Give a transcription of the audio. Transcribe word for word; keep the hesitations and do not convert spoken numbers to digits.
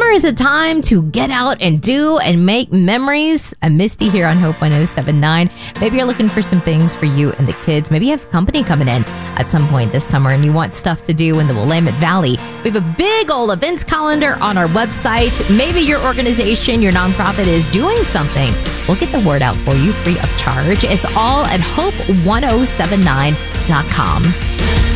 summer is a time to get out and do and make memories. I'm Misty here on Hope one oh seven point nine. Maybe you're looking for some things for you and the kids. Maybe you have company coming in at some point this summer and you want stuff to do in the Willamette Valley. We have a big old events calendar on our website. Maybe your organization, your nonprofit is doing something. We'll get the word out for you free of charge. It's all at hope one oh seven nine dot com.